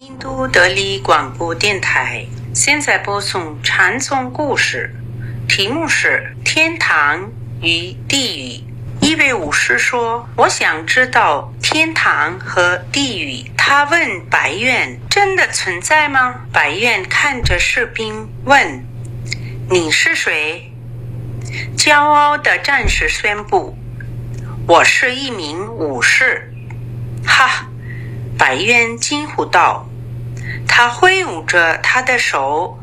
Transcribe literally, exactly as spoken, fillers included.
印度德里广播电台现在播送禅宗故事，题目是天堂与地狱。一位武士说，我想知道天堂和地狱。他问白渊，真的存在吗？白渊看着士兵问，你是谁？骄傲的战士宣布，我是一名武士。哈！白渊惊呼道，他挥舞着他的手，